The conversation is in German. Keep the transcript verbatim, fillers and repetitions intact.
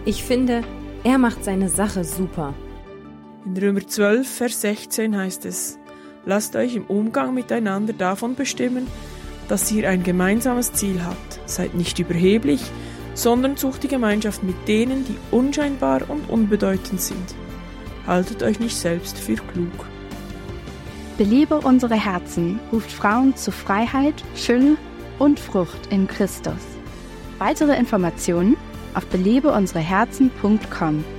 Ich finde, er macht seine Sache super. In Römer zwölf, Vers sechzehn heißt es: Lasst euch im Umgang miteinander davon bestimmen, dass ihr ein gemeinsames Ziel habt. Seid nicht überheblich, sondern sucht die Gemeinschaft mit denen, die unscheinbar und unbedeutend sind. Haltet euch nicht selbst für klug. Belebe unsere Herzen ruft Frauen zu Freiheit, Fülle und Frucht in Christus. Weitere Informationen auf belebe unsere herzen punkt com.